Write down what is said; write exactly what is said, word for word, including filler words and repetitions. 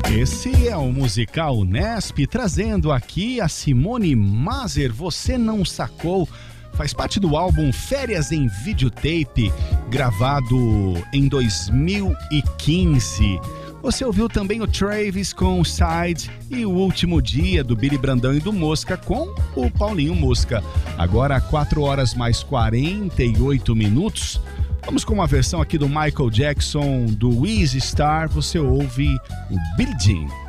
Esse é o musical Nesp, trazendo aqui a Simone Maser, Você Não Sacou. Faz parte do álbum Férias em Videotape, gravado em dois mil e quinze. Você ouviu também o Travis com Side e o Último Dia do Billy Brandão e do Mosca com o Paulinho Mosca. Agora, quatro horas mais quarenta e oito minutos. Vamos com uma versão aqui do Michael Jackson, do Easy Star. Você ouve o Billie Jean.